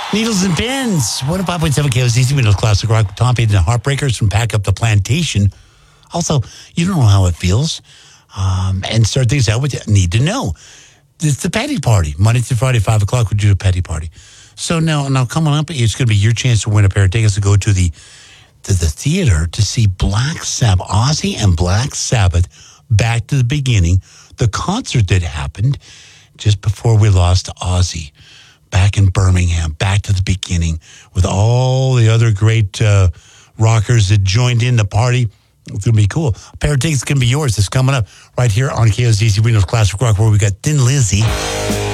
Needles and Pins. 105.7 KOZZ, Windows Classic Rock, Tom Petty and the Heartbreakers from Pack Up the Plantation. Also, you don't know how it feels. And start things out with you. Need to know. It's the Petty Party. Monday through Friday, 5 o'clock, we do a Petty Party. So now coming up, it's going to be your chance to win a pair of tickets to go to the theater to see Black Sabbath, Ozzy and Black Sabbath, Back to the Beginning, the concert that happened just before we lost Ozzy back in Birmingham, Back to the Beginning, with all the other great rockers that joined in the party. It's going to be cool. A pair of tickets can be yours. It's coming up right here on KOZZ Windows Classic Rock, where we got Thin Lizzy.